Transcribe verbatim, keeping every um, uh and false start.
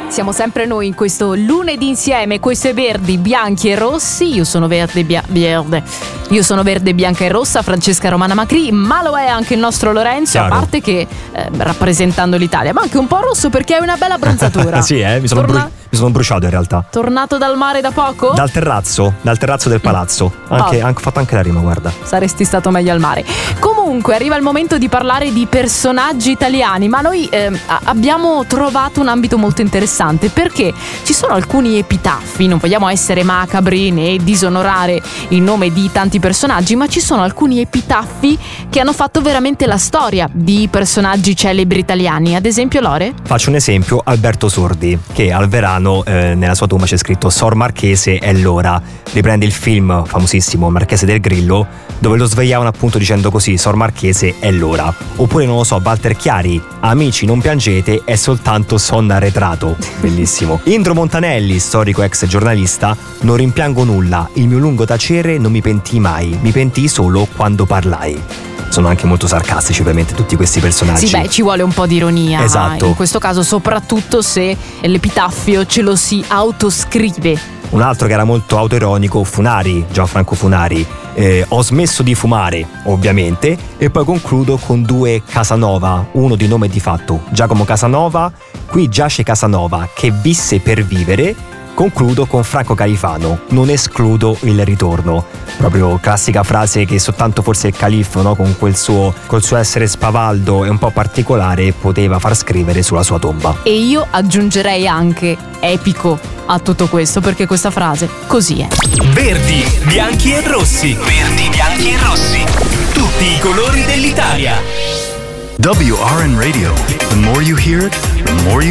Siamo sempre noi in questo lunedì insieme. Questo è Verdi, Bianchi e Rossi. Io sono verde, bia- verde. Io sono verde, bianca e rossa, Francesca Romana Macri, ma lo è anche il nostro Lorenzo. Chiaro. A parte che eh, rappresentando l'Italia, ma anche un po' rosso perché hai una bella bronzatura. Sì, eh, mi sono, Torna... bru- mi sono bruciato in realtà. Tornato dal mare da poco? Dal terrazzo, dal terrazzo del palazzo. Anche, oh. anche fatto anche la rima, guarda. Saresti stato meglio al mare. Comunque arriva il momento di parlare di personaggi italiani, ma noi eh, abbiamo trovato un ambito molto interessante perché ci sono alcuni epitaffi, non vogliamo essere macabri né disonorare il nome di tanti personaggi, ma ci sono alcuni epitaffi che hanno fatto veramente la storia di personaggi celebri italiani. Ad esempio, Lore? Faccio un esempio, Alberto Sordi, che al Verano eh, nella sua tomba c'è scritto Sor Marchese è l'ora. Riprende il film famosissimo Marchese del Grillo, dove lo svegliavano appunto dicendo così: Sor Marchese è l'ora. Oppure, non lo so, Walter Chiari, amici non piangete, è soltanto sonno arretrato. Bellissimo. Indro Montanelli, storico ex giornalista: non rimpiango nulla, il mio lungo tacere non mi pentii mai, mi pentii solo quando parlai. Sono anche molto sarcastici ovviamente tutti questi personaggi. Sì, beh, ci vuole un po' di ironia. Esatto. In questo caso soprattutto se l'epitaffio ce lo si autoscrive. Un altro che era molto autoironico, Funari, Gianfranco Funari. Eh, ho smesso di fumare, ovviamente. E poi concludo con due Casanova, uno di nome e di fatto, Giacomo Casanova. Qui giace Casanova che visse per vivere. Concludo con Franco Califano, non escludo il ritorno. Proprio classica frase che soltanto forse il califfo, no, con quel suo, col suo essere spavaldo e un po' particolare, poteva far scrivere sulla sua tomba. E io aggiungerei anche epico a tutto questo, perché questa frase così è. Verdi, bianchi e rossi. Verdi, bianchi e rossi. Tutti i colori dell'Italia. W R N Radio. The more you hear it, the more you